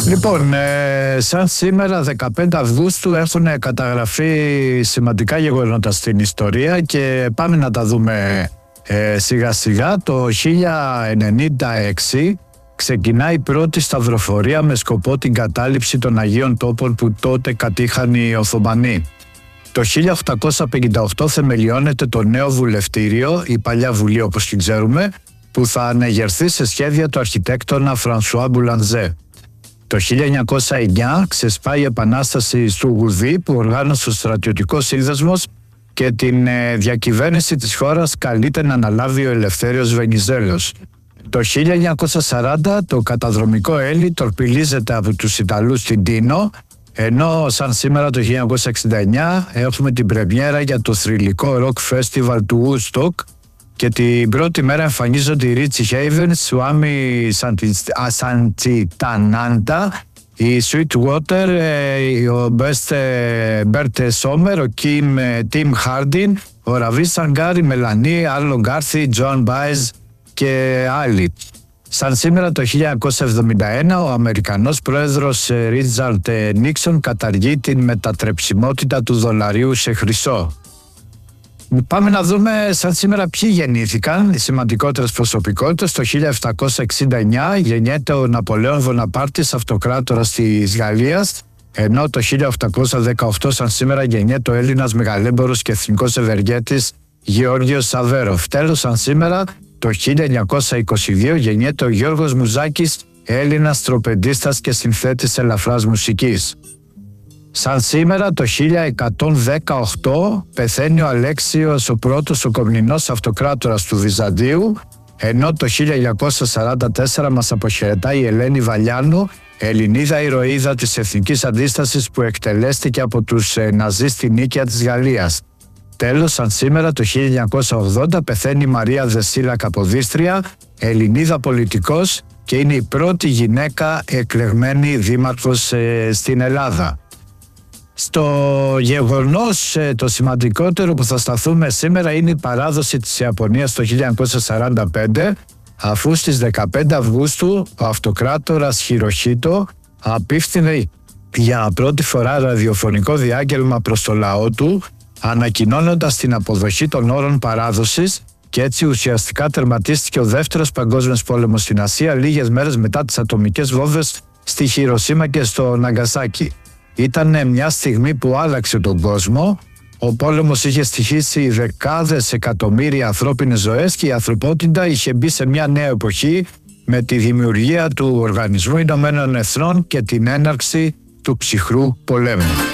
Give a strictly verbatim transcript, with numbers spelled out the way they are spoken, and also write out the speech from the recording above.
Λοιπόν, ε, σαν σήμερα δεκαπέντε Αυγούστου έχουν καταγραφεί σημαντικά γεγονότα στην ιστορία και πάμε να τα δούμε ε, σιγά σιγά. Το χίλια ενενήντα έξι ξεκινάει η πρώτη σταυροφορία με σκοπό την κατάληψη των Αγίων Τόπων που τότε κατήχαν οι Οθωμανοί. Το χίλια οκτακόσια πενήντα οκτώ θεμελιώνεται το νέο βουλευτήριο, η παλιά βουλή όπως την ξέρουμε, που θα ανεγερθεί σε σχέδια του αρχιτέκτονα Φρανσουά Μπουλανζέ. Το χίλια εννιακόσια εννιά ξεσπάει η Επανάσταση στο Γουδί που οργάνωσε ο Στρατιωτικός Σύνδεσμος και την ε, διακυβέρνηση της χώρας καλείται να αναλάβει ο Ελευθέριος Βενιζέλος. Το χίλια εννιακόσια σαράντα το καταδρομικό Έλλη τορπιλίζεται από τους Ιταλούς στην Τίνο, ενώ σαν σήμερα το χίλια εννιακόσια εξήντα εννιά έχουμε την πρεμιέρα για το θρυλικό ροκ φέστιβαλ του Woodstock και την πρώτη μέρα εμφανίζονται οι Ρίτσι Χέιβεν, Σουάμι Σαντσιτανάντα, η Sweetwater, ο Μπέρτε Σόμερ, ο Τιμ Χάρντιν, ο Ραβί Σανγκάρ, η Μελανή, Άρλο Γκάρθι, Τζον Μπάιζ και άλλοι. Σαν σήμερα το χίλια εννιακόσια εβδομήντα ένα ο Αμερικανός πρόεδρος Ρίτσαρντ Νίξον καταργεί την μετατρεψιμότητα του δολαρίου σε χρυσό. Πάμε να δούμε σαν σήμερα ποιοι γεννήθηκαν, οι σημαντικότερες προσωπικότητες. Το χίλια επτακόσια εξήντα εννιά γεννιέται ο Ναπολέον Βοναπάρτης, αυτοκράτορας της Γαλλίας, ενώ το χίλια οκτακόσια δεκαοκτώ σαν σήμερα γεννιέται ο Έλληνας μεγαλέμπορος και εθνικός ευεργέτης Γεώργιος Σαβέροφ. Τέλος, σαν σήμερα το χίλια εννιακόσια είκοσι δύο γεννιέται ο Γιώργος Μουζάκης, Έλληνας τροπεντίστας και συνθέτης ελαφράς μουσικής. Σαν σήμερα το χίλια εκατόν δεκαοκτώ πεθαίνει ο Αλέξιος ο πρώτος ο Κομνηνός αυτοκράτορας του Βυζαντίου, ενώ το χίλια εννιακόσια σαράντα τέσσερα μας αποχαιρετάει η Ελένη Βαλιάνου, Ελληνίδα ηρωίδα της Εθνικής Αντίστασης που εκτελέστηκε από τους ε, Ναζί στη Νίκαια της Γαλλίας. Τέλος, σαν σήμερα το χίλια εννιακόσια ογδόντα πεθαίνει η Μαρία Δεσίλα Καποδίστρια, Ελληνίδα πολιτικός και είναι η πρώτη γυναίκα εκλεγμένη δήμαρχος ε, στην Ελλάδα. Στο γεγονός το σημαντικότερο που θα σταθούμε σήμερα είναι η παράδοση της Ιαπωνίας το χίλια εννιακόσια σαράντα πέντε, αφού στις δεκαπέντε Αυγούστου ο αυτοκράτορας Χιροχίτο απίφθινε για πρώτη φορά ραδιοφωνικό διάγγελμα προς το λαό του, ανακοινώνοντας την αποδοχή των όρων παράδοσης, και έτσι ουσιαστικά τερματίστηκε ο δεύτερος παγκόσμιος πόλεμος στην Ασία λίγες μέρες μετά τις ατομικές βόμβες στη Χιροσίμα και στο Ναγκασάκι. Ήταν μια στιγμή που άλλαξε τον κόσμο. Ο πόλεμος είχε στοιχήσει δεκάδες εκατομμύρια ανθρώπινες ζωές και η ανθρωπότητα είχε μπει σε μια νέα εποχή με τη δημιουργία του Οργανισμού Ηνωμένων Εθνών και την έναρξη του ψυχρού πολέμου.